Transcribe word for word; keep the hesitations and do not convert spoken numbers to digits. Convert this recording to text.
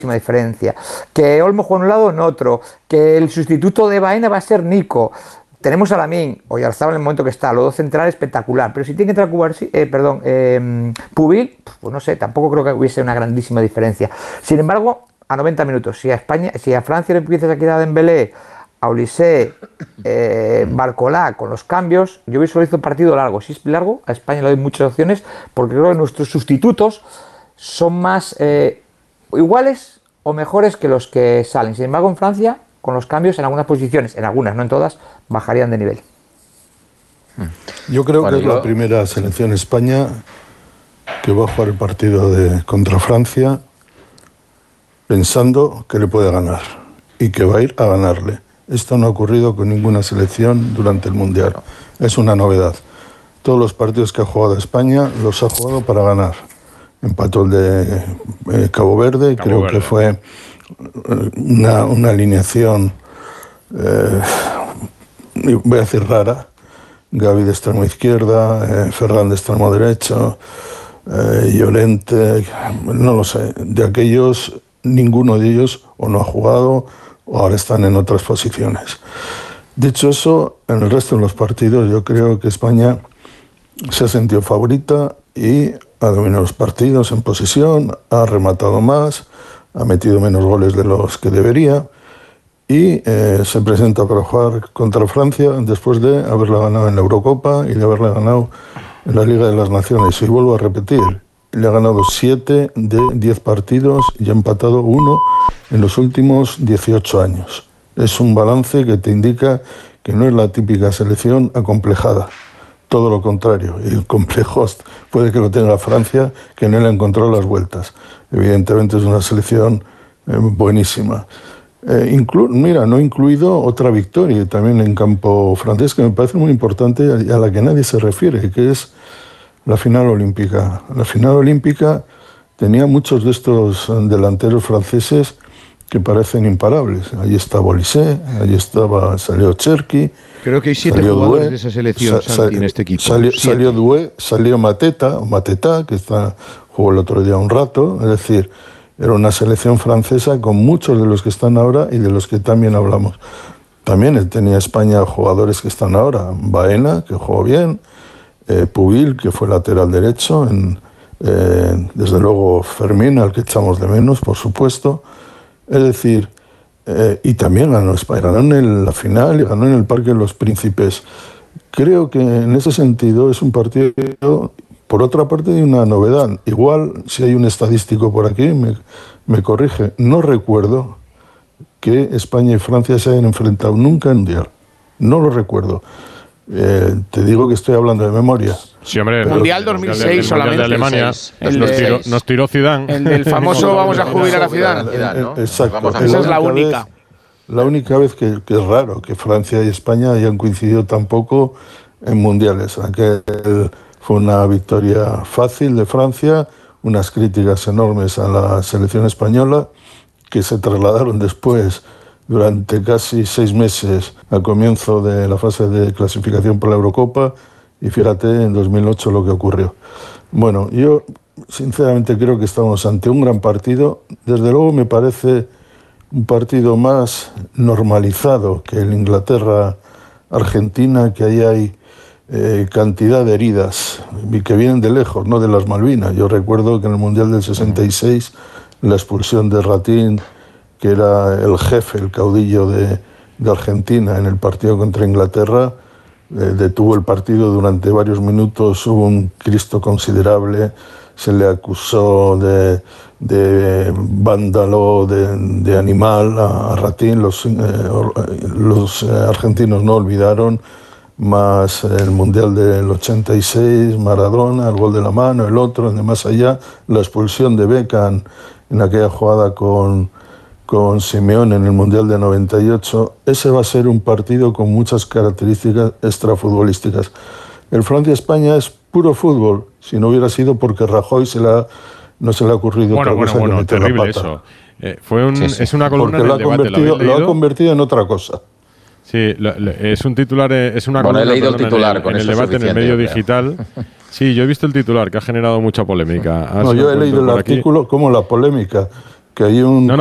diferencia, que Olmo juega en un lado en otro, que el sustituto de Baena va a ser Nico. Tenemos a Lamine, o Oyarzabal en el momento que está, los dos centrales espectacular, pero si tiene que entrar Cubarsí, eh, perdón, eh, Pubil, pues no sé, tampoco creo que hubiese una grandísima diferencia. Sin embargo, a noventa minutos, si a España, si a Francia le empiezas a quitar a Dembélé, a Olise, eh, Barcolá, con los cambios, yo visualizo un partido largo. Si es largo, a España le doy muchas opciones, porque creo que nuestros sustitutos son más eh, iguales o mejores que los que salen. Sin embargo, en Francia, con los cambios en algunas posiciones, en algunas, no en todas, bajarían de nivel. Yo creo bueno, que es yo... la primera selección España que va a jugar el partido de, contra Francia pensando que le puede ganar y que va a ir a ganarle. Esto no ha ocurrido con ninguna selección durante el Mundial. Es una novedad. Todos los partidos que ha jugado España los ha jugado para ganar. Empató el de eh, Cabo Verde, Cabo creo Verde. que fue una, una alineación, eh, voy a decir rara. Gavi de extremo izquierda, eh, Ferran de extremo derecho, eh, Llorente, no lo sé. De aquellos, ninguno de ellos o no ha jugado o ahora están en otras posiciones. Dicho eso, en el resto de los partidos yo creo que España se ha sentido favorita y ha dominado los partidos en posesión, ha rematado más, ha metido menos goles de los que debería y eh, se presenta para jugar contra Francia después de haberla ganado en la Eurocopa y de haberla ganado en la Liga de las Naciones. Y vuelvo a repetir, le ha ganado siete de diez partidos y ha empatado uno en los últimos dieciocho años. Es un balance que te indica que no es la típica selección acomplejada. Todo lo contrario, y el complejo puede que lo tenga Francia, que no le ha encontrado las vueltas. Evidentemente es una selección eh, buenísima. Eh, inclu- mira, no he incluido otra victoria también en campo francés que me parece muy importante y a la que nadie se refiere, que es la final olímpica. La final olímpica tenía muchos de estos delanteros franceses que parecen imparables. Ahí estaba Olise, ahí estaba, salió Cherki. Creo que hay siete jugadores Doué, de esa selección, sa- Santi, en este equipo. Salió, salió Doué, salió Mateta, o Mateta, que está, jugó el otro día un rato. Es decir, era una selección francesa con muchos de los que están ahora y de los que también hablamos. También tenía España jugadores que están ahora. Baena, que jugó bien. Eh, Pubil, que fue lateral derecho. En, eh, desde luego Fermín, al que echamos de menos, por supuesto. Es decir... Eh, y también ganó España, ganó en el, la final y ganó en el Parque de los Príncipes. Creo que en ese sentido es un partido, por otra parte, de una novedad. Igual, si hay un estadístico por aquí, me, me corrige. No recuerdo que España y Francia se hayan enfrentado nunca en Mundial. No lo recuerdo. Eh, te digo que estoy hablando de memoria. Sí, hombre, Mundial dos mil seis solamente. De Alemania. El nos, de tiró, nos tiró Zidane. El del famoso vamos a jubilar a Zidane. ¿no? Exacto. Vamos a Esa es la única. Vez, la única vez que, que es raro que Francia y España hayan coincidido tampoco en mundiales. Aquel fue una victoria fácil de Francia, unas críticas enormes a la selección española que se trasladaron después durante casi seis meses al comienzo de la fase de clasificación para la Eurocopa. Y fíjate en dos mil ocho lo que ocurrió. Bueno, yo sinceramente creo que estamos ante un gran partido. Desde luego me parece un partido más normalizado que el Inglaterra-Argentina, que ahí hay eh, cantidad de heridas que vienen de lejos, no de las Malvinas. Yo recuerdo que en el Mundial del sesenta y seis la expulsión de Ratín, que era el jefe, el caudillo de, de Argentina en el partido contra Inglaterra, detuvo el partido durante varios minutos, hubo un Cristo considerable, se le acusó de, de vándalo, de, de animal a, a Ratín. Los, eh, los argentinos no olvidaron, más el Mundial del ochenta y seis, Maradona, el gol de la mano, el otro, el de más allá, la expulsión de Beckham en aquella jugada con... con Simeone en el Mundial de noventa y ocho, ese va a ser un partido con muchas características extrafutbolísticas. El Francia-España es puro fútbol, si no hubiera sido porque Rajoy se la, no se le ha ocurrido bueno, otra bueno, cosa bueno, que meter terrible la pata. Eso. Eh, fue un, sí, sí. Es una columna porque en lo el ha, debate, convertido, ¿lo, lo ha convertido en otra cosa. Sí, lo, lo, es un titular, es una bueno, columna he leído el titular, en, con en el debate en el medio digital. Sí, yo he visto el titular, que ha generado mucha polémica. No, yo he leído el artículo, como la polémica. que hay un... No,